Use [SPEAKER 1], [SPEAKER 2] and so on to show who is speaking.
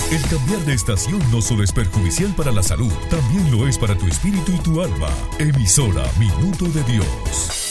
[SPEAKER 1] El cambiar de estación no solo es perjudicial para la salud, también lo es para tu espíritu y tu alma. Emisora Minuto de Dios.